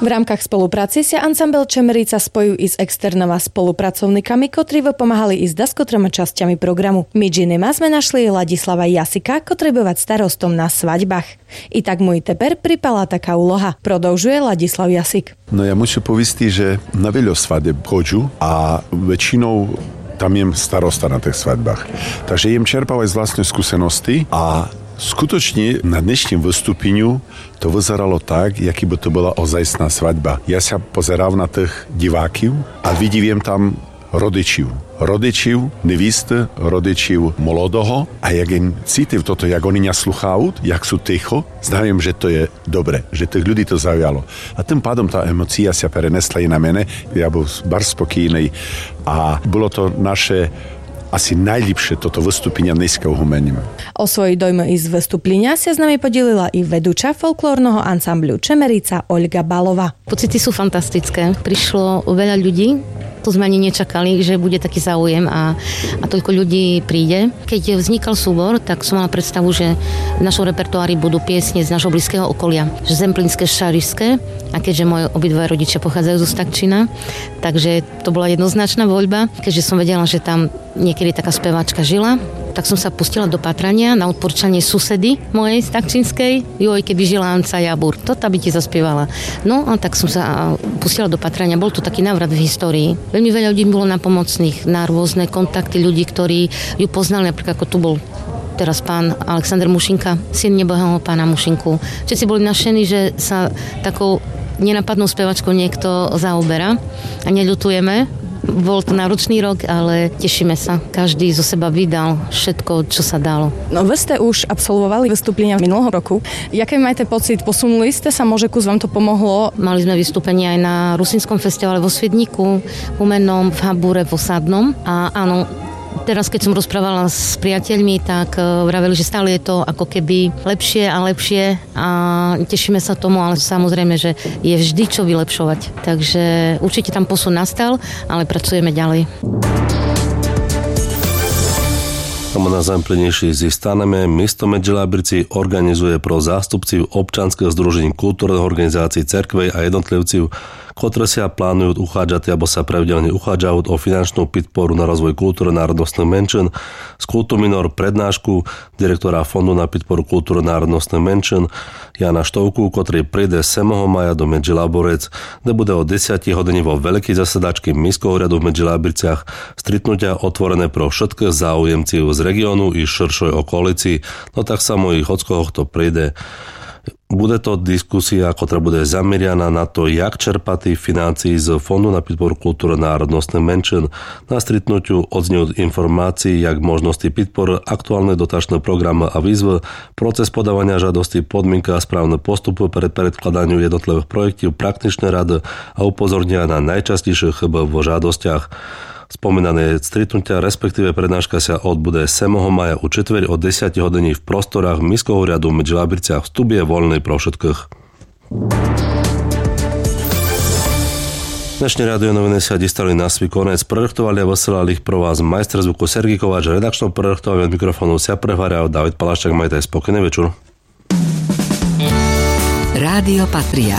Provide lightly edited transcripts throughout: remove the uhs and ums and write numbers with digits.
V rámkach spolupráci sa ansambel Čemerica spojujú i s externými spolupracovníkami, ktorí pomáhali i s daskotroma časťami programu. Medzi nimi sme našli Ladislava Jasika, ktorý bývať starostom na svadbách. I tak mu i teper pripala taká úloha. Prodlžuje Ladislav Jasik. No ja musím povedať, že na veľa svadeb chodžu a väčšinou tam jem starosta na tých svadbách. Takže jem čerpávať z vlastnej skúsenosti a skutočne na dnešním vystúpeniu to vyzeralo tak, jaký by to bola ozajstná svadba. Ja sa pozerám na tých divákov a vidím tam rodičiu, nevíste, rodičiu molodoho a jak im cítim toto, jak oni nasluchajú, jak sú ticho, znám, že to je dobre, že tých ľudí to zaujalo. A tým pádom tá emócia sa prenesla i na mene, ja bol bar spokojný a bolo to naše asi najlepšie toto vystúpenia dneska umením. O svoji dojmy i z vystúplenia sa s nami podelila i vedúča folklórneho ansamblu Čemerica Olga Balová. Pocity sú fantastické. Prišlo veľa ľudí, to sme ani nečakali, že bude taký záujem a toľko ľudí príde. Keď vznikal súbor, tak som mala predstavu, že v našom repertoári budú piesne z našho blízkeho okolia. Zemplínske, šarišské, a keďže moje obidva rodičia pochádzajú zo Stakčina, takže to bola jednoznačná voľba. Keďže som vedela, že tam niekedy taká speváčka žila, tak som sa pustila do pátrania na odporúčanie susedy mojej stakčinskej. Joj, keby žila Anca Jabur, to tá by ti zaspievala. No a tak som sa pustila do pátrania. Bol to taký návrat v histórii. Veľmi veľa ľudí bolo napomocných na rôzne kontakty ľudí, ktorí ju poznali, napríklad ako tu bol teraz pán Alexander Mušinka, syn nebohého pána Mušinku. Všetci boli nadšení, že sa takou nenapadnou spevačkou niekto zaoberá a neľutujeme. Bol to náročný rok, ale tešíme sa. Každý zo seba vydal všetko, čo sa dalo. No vy ste už absolvovali vystúpenia minulého roku. Jaký máte pocit? Posunuli ste sa? Môže kus vám to pomohlo? Mali sme vystúpenia aj na Rusínskom festivale vo Sviedniku, v Umennom, v Habúre, v Osadnom. A áno, teraz, keď som rozprávala s priateľmi, tak vraveli, že stále je to ako keby lepšie a lepšie a tešíme sa tomu, ale samozrejme, že je vždy čo vylepšovať. Takže určite tam posun nastal, ale pracujeme ďalej. Na Zemplínejší zistaneme Mesto Medžilabirci organizuje pro zástupcov občanského združení kultúrnych organizácií cerkvej a jednotlivcov, ktoré sa plánujú uchádzať alebo sa pravidelne uchádzajú o finančnú podporu na rozvoj kultúry národnostných menšín. Z Kultu Minor prednášku direktora Fondu na podporu kultúry národnostných menšín Jana Štovku, ktorý príde 7. maja do Medžilaborec, kde bude o 10 hodín vo veľkej zasedačky Mestského úradu v Medžilabirciach stretnutia otvorené pro všetkých záujemcov z regiónu i širšej okolici. No tak samo i hockoho, kto príde. Bude to diskusia, ktorá bude zamerianá na to, jak čerpať financií z Fondu na podporu kultúry národnostných menšín. Na stretnutiu odznejú informácií, jak možnosti podpory, aktuálne dotačné programy a výzvy, proces podávania žiadosti, podmienky a správne postupy pred predkladaním jednotlivých projektov, praktičné rady a upozornia na najčastejšie chyby vo žiadostiach. Spomínané stretnutia, respektíve prednáška sa odbude 7. maja u četvrť o 10 hodín v prostorách Mestského úradu v Medžilabirciach. Vstup je voľný pro všetkých. Dnešní radionoviny sa dostali na svoj konec. Projektovali a vysielali ich pro vás majster zvuku Sergej Kováč, redakčnou projektovali od mikrofónu sa prevária David Palaščák. Majte spokojný večer. Rádio Patria.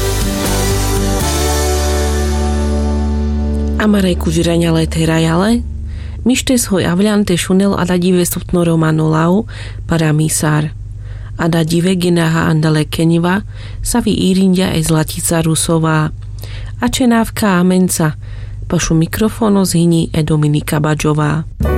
Amarejku žirania terajale, mište svoj avľante šunel a da dive sutno romano lau para misár. A da dive ginaha andale keniva sa vi írindia e Zlatica Rusová. A čenávka a menca, pašu mikrofóno zhyní e Dominika Badžová.